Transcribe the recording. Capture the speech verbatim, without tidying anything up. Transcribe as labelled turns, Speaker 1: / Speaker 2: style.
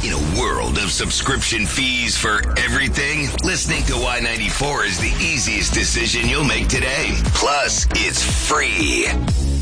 Speaker 1: In a world of subscription fees for everything, listening to Y ninety-four is the easiest decision you'll make today. Plus, it's free.